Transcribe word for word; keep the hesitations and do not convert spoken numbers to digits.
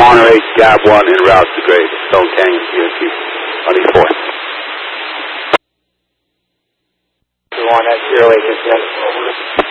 Monterey, Gap one, en route to Great Stone Canyon, U S P on E four. one at zero eight,